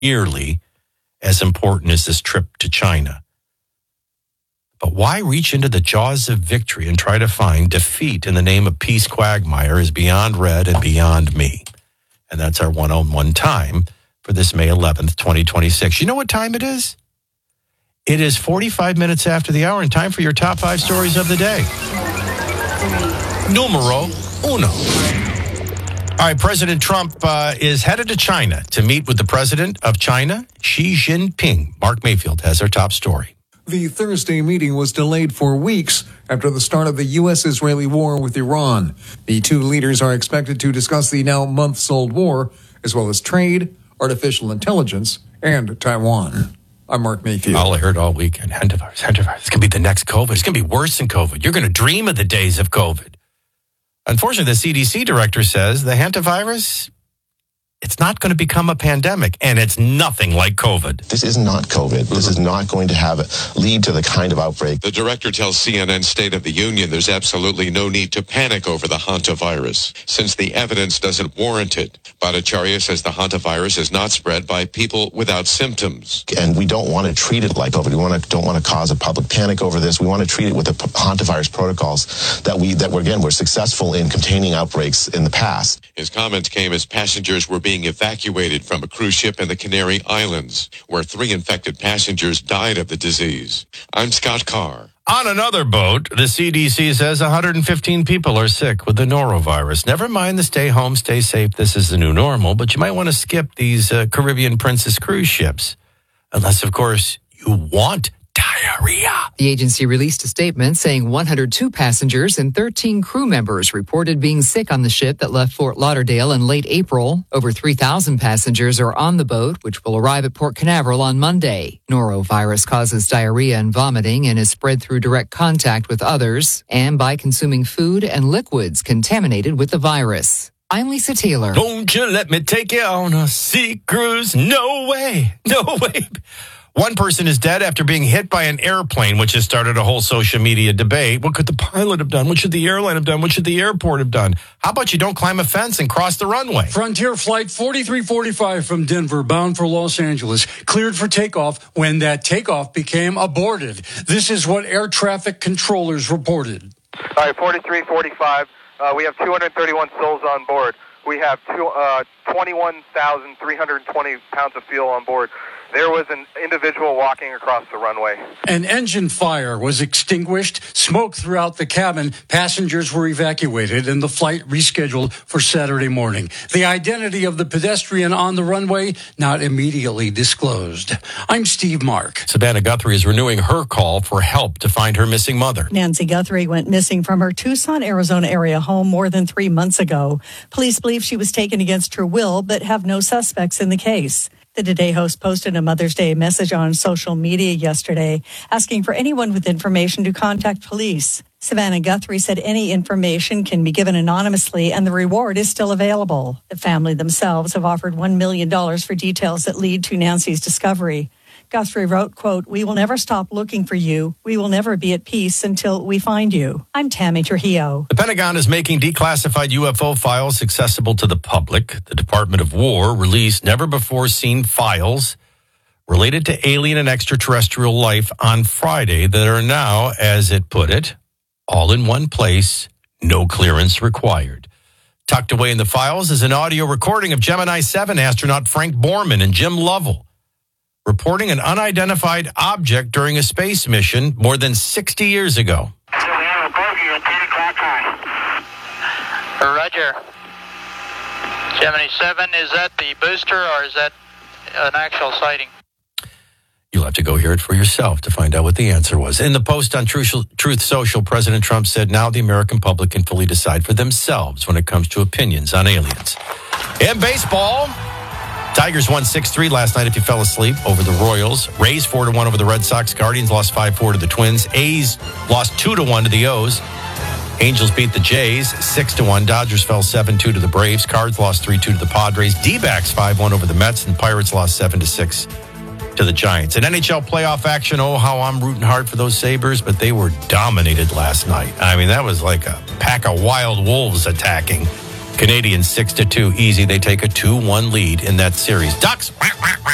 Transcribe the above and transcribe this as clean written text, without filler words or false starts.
nearly as important as this trip to China. But why reach into the jaws of victory and try to find defeat in the name of peace quagmire is beyond Red and beyond me. And that's our one-on-one time for this May 11th, 2026. You know what time it is? It is 45 minutes after the hour and time for your top 5 stories of the day. Numero uno. All right, President Trump is headed to China to meet with the president of China, Xi Jinping. Mark Mayfield has our top story. The Thursday meeting was delayed for weeks after the start of the U.S.-Israeli war with Iran. The two leaders are expected to discuss the now months-old war, as well as trade, artificial intelligence, and Taiwan. I'm Mark Mayfield. All I heard all weekend, hantavirus. It's going to be the next COVID. It's going to be worse than COVID. You're going to dream of the days of COVID. Unfortunately, the CDC director says the hantavirus, it's not going to become a pandemic, and it's nothing like COVID. This is not COVID. This is not going to lead to the kind of outbreak. The director tells CNN State of the Union there's absolutely no need to panic over the hantavirus, since the evidence doesn't warrant it. Bhattacharya says the hantavirus is not spread by people without symptoms. And we don't want to treat it like COVID. We don't want to cause a public panic over this. We want to treat it with the hantavirus protocols that we're successful in containing outbreaks in the past. His comments came as passengers were being evacuated from a cruise ship in the Canary Islands, where 3 infected passengers died of the disease. I'm Scott Carr. On another boat, the CDC says 115 people are sick with the norovirus. Never mind the stay home, stay safe. This is the new normal, but you might want to skip these Caribbean Princess cruise ships. Unless, of course, you want diarrhea. The agency released a statement saying 102 passengers and 13 crew members reported being sick on the ship that left Fort Lauderdale in late April. Over 3,000 passengers are on the boat, which will arrive at Port Canaveral on Monday. Norovirus causes diarrhea and vomiting and is spread through direct contact with others and by consuming food and liquids contaminated with the virus. I'm Lisa Taylor. Don't you let me take you on a sea cruise. No way. No way. One person is dead after being hit by an airplane, which has started a whole social media debate. What could the pilot have done? What should the airline have done? What should the airport have done? How about you don't climb a fence and cross the runway? Frontier Flight 4345 from Denver, bound for Los Angeles, cleared for takeoff when that takeoff became aborted. This is what air traffic controllers reported. All right, 4345. We have 231 souls on board. We have 21,320 pounds of fuel on board. There was an individual walking across the runway. An engine fire was extinguished, smoke throughout the cabin, passengers were evacuated, and the flight rescheduled for Saturday morning. The identity of the pedestrian on the runway not immediately disclosed. I'm Steve Mark. Savannah Guthrie is renewing her call for help to find her missing mother. Nancy Guthrie went missing from her Tucson, Arizona area home more than 3 months ago. Police believe she was taken against her will, but have no suspects in the case. The Today host posted a Mother's Day message on social media yesterday, asking for anyone with information to contact police. Savannah Guthrie said any information can be given anonymously and the reward is still available. The family themselves have offered $1 million for details that lead to Nancy's discovery. Guthrie wrote, quote, "We will never stop looking for you. We will never be at peace until we find you." I'm Tammy Trujillo. The Pentagon is making declassified UFO files accessible to the public. The Department of War released never-before-seen files related to alien and extraterrestrial life on Friday that are now, as it put it, all in one place, no clearance required. Tucked away in the files is an audio recording of Gemini 7 astronaut Frank Borman and Jim Lovell reporting an unidentified object during a space mission more than 60 years ago. So we have a bogey at 10 o'clock high. Roger. Gemini 7, is that the booster or is that an actual sighting? You'll have to go hear it for yourself to find out what the answer was. In the post on Truth Social, President Trump said now the American public can fully decide for themselves when it comes to opinions on aliens. In baseball, Tigers won 6-3 last night if you fell asleep over the Royals. Rays 4-1 over the Red Sox. Guardians lost 5-4 to the Twins. A's lost 2-1 to the O's. Angels beat the Jays 6-1. Dodgers fell 7-2 to the Braves. Cards lost 3-2 to the Padres. D-backs 5-1 over the Mets. And Pirates lost 7-6 to the Giants. In NHL playoff action, oh, how I'm rooting hard for those Sabres, but they were dominated last night. I mean, that was like a pack of wild wolves attacking. Canadians 6-2 easy. They take a 2-1 lead in that series. Ducks